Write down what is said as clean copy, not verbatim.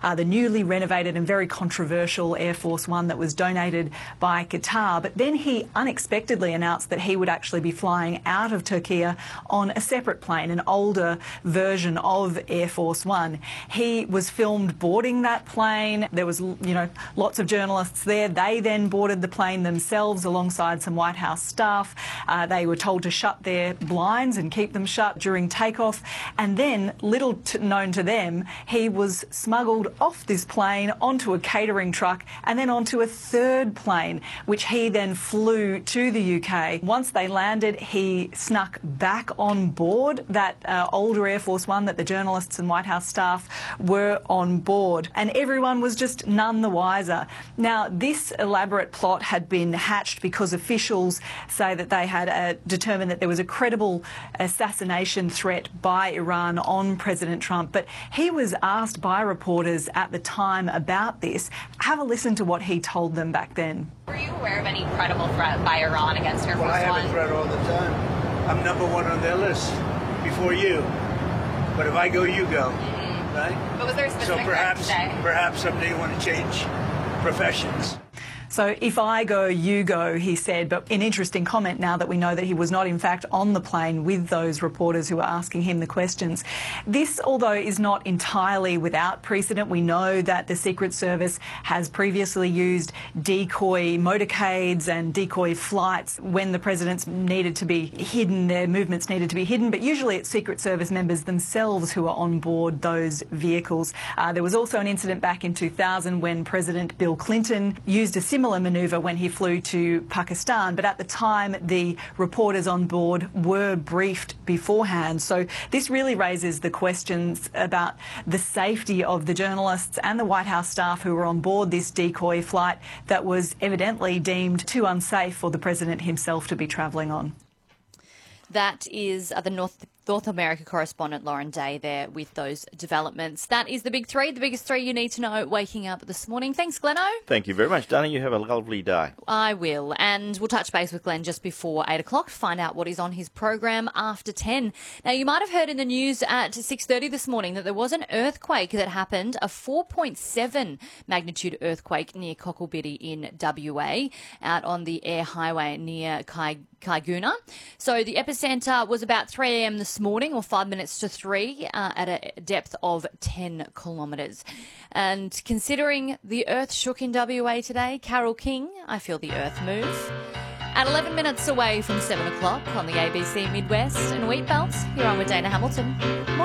the newly renovated and very controversial Air Force One that was donated by Qatar. But then he unexpectedly announced that he would actually be flying out of Turkey on a separate plane, an older version of Air Force One. He was filmed boarding that plane. There was, lots of journalists there. They then boarded the plane themselves alongside some White House staff. They were told to shut their blinds and keep them shut during takeoff. And then, little known to them, he was smuggled off this plane onto a catering truck and then onto a third plane, which he then flew to the UK. Once they landed, he snuck back on board that older Air Force One that the journalists and White House staff were on board. And everyone was just none the wiser. Now, this elaborate plot had been hatched because officials say that they had determined that there was a credible assassination threat by Iran on President Trump. But he was asked by reporters at the time about this. Have a listen to what he told them back then. Were you aware of any credible threat by Iran against Air Force One? I have a threat all the time. I'm number one on their list before you. But if I go, you go. Right? But was there a specific so perhaps someday you want to change professions. So if I go, you go, he said. But an interesting comment now that we know that he was not, in fact, on the plane with those reporters who were asking him the questions. This, although, is not entirely without precedent. We know that the Secret Service has previously used decoy motorcades and decoy flights when the presidents needed to be hidden, their movements needed to be hidden. But usually it's Secret Service members themselves who are on board those vehicles. There was also an incident back in 2000 when President Bill Clinton used a similar manoeuvre when he flew to Pakistan, but at the time the reporters on board were briefed beforehand. So this really raises the questions about the safety of the journalists and the White House staff who were on board this decoy flight that was evidently deemed too unsafe for the president himself to be travelling on. That is the North America correspondent Lauren Day there with those developments. That is the big three, the biggest three you need to know waking up this morning. Thanks, Gleno. Thank you very much, Dana. You have a lovely day. I will. And we'll touch base with Glenn just before 8 o'clock to find out what is on his program after 10. Now, you might have heard in the news at 6:30 this morning that there was an earthquake that happened, a 4.7 magnitude earthquake near Cocklebiddy in WA, out on the air highway near Kaiguna. So the epicenter was about 3 a.m. this morning, or 5 minutes to 3, at a depth of 10 kilometres. And considering the earth shook in WA today, Carol King, I Feel the Earth Move. At 11 minutes away from 7 o'clock on the ABC Midwest and Wheatbelt, you're on with Dana Hamilton.